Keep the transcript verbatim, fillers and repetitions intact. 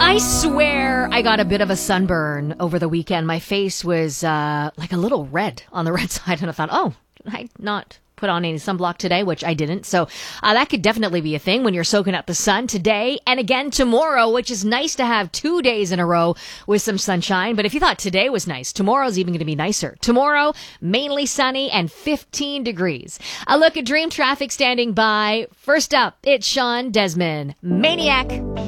I swear I got a bit of a sunburn over the weekend. My face was uh, like a little red on the red side, and I thought, oh, did I not put on any sunblock today, which I didn't. So uh, that could definitely be a thing when you're soaking up the sun today and again tomorrow, which is nice to have two days in a row with some sunshine. But if you thought today was nice, tomorrow's even going to be nicer. Tomorrow, mainly sunny and fifteen degrees. A look at Dream Traffic standing by. First up, it's Sean Desmond, Maniac.